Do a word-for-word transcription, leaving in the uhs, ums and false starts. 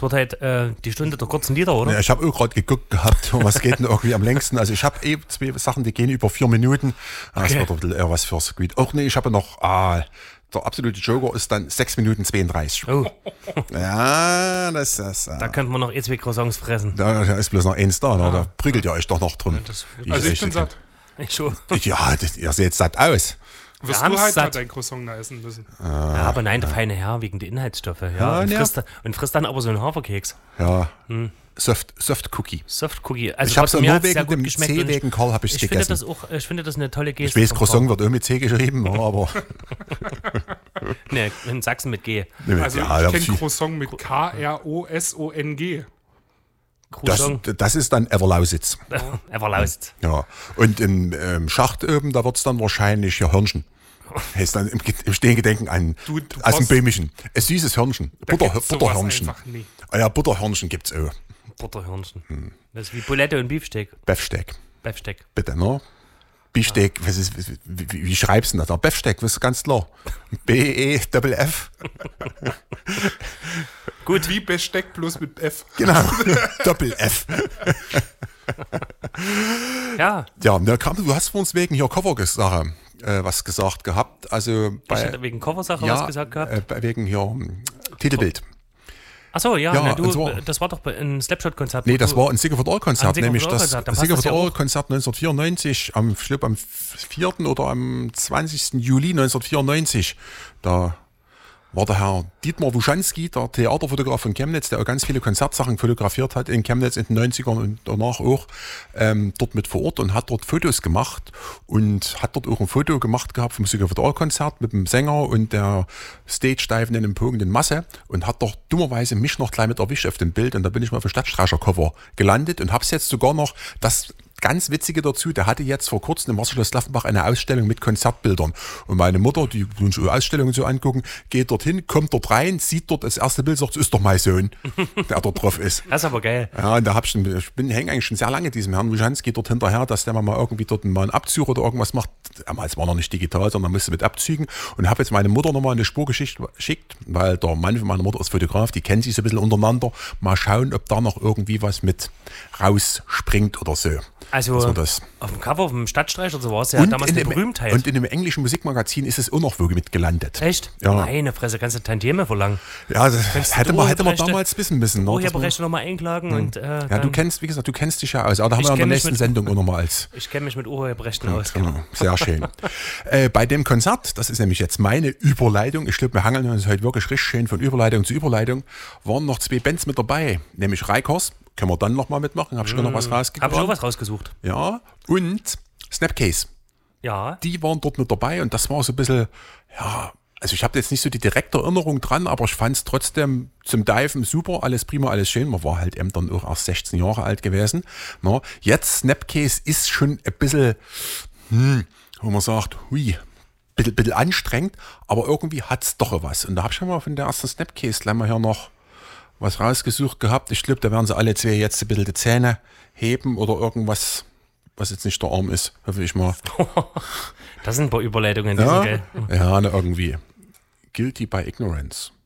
wird halt äh, die Stunde der kurzen Lieder, oder? Ja, ich habe auch gerade geguckt gehabt, was geht denn irgendwie am längsten. Also ich habe eh zwei Sachen, die gehen über vier Minuten. Das Okay. wird ein bisschen eher was fürs Gebiet. Auch nee, ich habe noch, ah, der absolute Joker ist dann sechs Minuten zweiunddreißig. Oh, Ja, das ist... da könnten wir noch eh zwei Croissants fressen. Da ist bloß noch eins da, ne? Da prügelt ihr euch doch noch drum. das- Also ich echt- bin satt. Ich schon. Ja, das, ihr seht satt aus. Wirst haben's du halt mal satt. dein Croissant da essen müssen. Ja, aber nein, der feine Herr wegen der Inhaltsstoffe. Ja, Ja, und, ja. frisst, da- und frisst dann aber so einen Haferkeks. Ja, Soft, Soft Cookie. Soft Cookie. Also Ich habe es trotzdem, mir nur hat's sehr wegen gut dem geschmeckt C, und wegen Karl habe ich es Ich finde, gegessen. das auch, ich finde das eine tolle Geste. Ich weiß, vom Croissant Karl. wird auch mit C geschrieben, ja, aber Nee, in Sachsen mit G. Also ja, ich ja, kenne viel- Croissant mit K R O S O N G. das, Croissant. das ist dann Everlausitz. Everlaust. Ja. Und im ähm, Schacht oben, da wird es dann wahrscheinlich ja Hörnchen. Heißt dann im, Ge- im Stehengedenken an, Du- du aus dem brauchst- Böhmischen. Ein süßes Hörnchen. Da Butter, gibt's sowas Butterhörnchen. einfach nie. Ah ja, Butterhörnchen gibt's auch. Butterhörnchen. Hm. Das ist wie Bulette und Beefsteak. Beefsteak. Beefsteak. Bitte, ne? Beefsteak, was ist, wie, wie, wie schreibst du das? Beefsteak, das ist ganz klar. B E F F. Gut. Wie Besteck bloß mit F. Genau. Doppel F. Ja, Ja, da kam, du hast vor uns wegen hier Cover-Sache äh, was gesagt gehabt. Also ich bei, hätte wegen Coversache ja, was gesagt gehabt. Äh, bei- wegen hier hm, Titelbild. Achso, ja, ja, na, du, und zwar- das war doch bei- ein Slapshot-Konzert. Nee, wo das du- war ein Sigurd All-Konzert, Ein Sigurd nämlich das All-Konzert, dann passt das Sigurd ja auch. All-Konzert neunzehnhundertvierundneunzig, am, ich glaube am vierten oder am zwanzigsten Juli neunzehnhundertvierundneunzig. Da war der Herr Dietmar Wuschanski, der Theaterfotograf von Chemnitz, der auch ganz viele Konzertsachen fotografiert hat in Chemnitz in den neunzigern und danach auch, ähm, dort mit vor Ort und hat dort Fotos gemacht und hat dort auch ein Foto gemacht gehabt vom Sigurd All-Konzert mit dem Sänger und der stage-divenden, pogenden Masse und hat doch dummerweise mich noch gleich mit erwischt auf dem Bild und da bin ich mal auf dem Stadtstreicher-Cover gelandet und hab's jetzt sogar noch, das ganz Witzige dazu, der hatte jetzt vor kurzem im Wasserschloss Laffenbach eine Ausstellung mit Konzertbildern. Und meine Mutter, die uns Ausstellungen so angucken, geht dorthin, kommt dort rein, sieht dort das erste Bild, sagt, das ist doch mein Sohn, der dort drauf ist. Das ist aber geil. Ja, und da hab ich, ich bin hänge eigentlich schon sehr lange diesem Herrn Wuschanski dort hinterher, dass der mal irgendwie dort mal einen Abzug oder irgendwas macht. Damals war noch nicht digital, sondern musste mit Abzügen. Und habe jetzt meine Mutter nochmal eine Spurgeschichte geschickt, weil der Mann von meiner Mutter ist Fotograf, die kennen sich so ein bisschen untereinander. Mal schauen, ob da noch irgendwie was mit rausspringt oder so. Also Das war das. auf dem Cover vom Stadtstreicher, so war es ja damals in eine dem, Berühmtheit. und in einem englischen Musikmagazin ist es auch noch wo mit gelandet. Echt? Ja. Meine Fresse, kannst du Tantieme verlangen. Ja, das hätte man, hätte man Urheberrechte- damals wissen müssen. Ne? Das war- Urheberrechte nochmal einklagen und äh, Ja, dann, du kennst, wie gesagt, du kennst dich ja aus. Aber da haben Ich wir ja in der kenn mich nächsten mit- Sendung auch nochmal als. ich kenne mich mit Urheberrechten aus. Genau. Genau, sehr schön. äh, bei dem Konzert, das ist nämlich jetzt meine Überleitung, ich glaube, wir hangeln uns heute wirklich richtig schön von Überleitung zu Überleitung, waren noch zwei Bands mit dabei, nämlich Reikers, können wir dann nochmal mitmachen, habe ich schon noch was Habe ich auch rausgebracht. was rausgesucht. Ja, und Snapcase, Ja. die waren dort mit dabei und das war so ein bisschen, ja, also ich habe jetzt nicht so die direkte Erinnerung dran, aber ich fand es trotzdem zum Diven super, alles prima, alles schön. Man war halt eben dann auch erst sechzehn Jahre alt gewesen. Na, jetzt Snapcase ist schon ein bisschen, hm, wo man sagt, hui, bisschen, bisschen anstrengend, aber irgendwie hat's doch was. Und da habe ich schon mal von der ersten Snapcase gleich mal hier noch was rausgesucht gehabt. Ich glaube, da werden sie alle zwei jetzt ein bisschen die Zähne heben oder irgendwas, was jetzt nicht der Arm ist, hoffe ich mal. Das sind ein paar Überleitungen, die sind Ja, geil. ja, ne, irgendwie. Guilty by Ignorance.